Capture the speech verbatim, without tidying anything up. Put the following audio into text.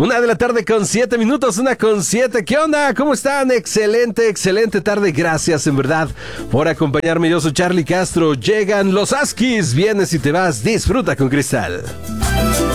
Una de la tarde con siete minutos, una con siete. ¿Qué onda? ¿Cómo están? Excelente, excelente tarde. Gracias, en verdad, por acompañarme. Yo soy Charlie Castro. Llegan los Askis. Vienes y te vas. Disfruta con Cristal.